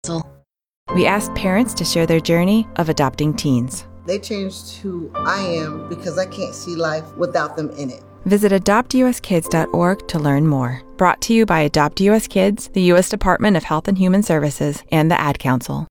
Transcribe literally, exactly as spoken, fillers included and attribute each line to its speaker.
Speaker 1: We asked parents to share their journey of adopting teens.
Speaker 2: They changed who I am because I can't see life without them in it.
Speaker 1: Visit adopt u s kids dot org to learn more. Brought to you by Adopt U S Kids, the U S Department of Health and Human Services, and the Ad Council.